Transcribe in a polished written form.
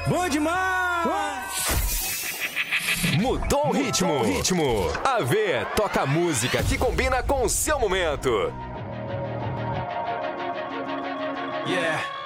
Bom demais! Mudou o ritmo. A V toca a música que combina com o seu momento. Yeah.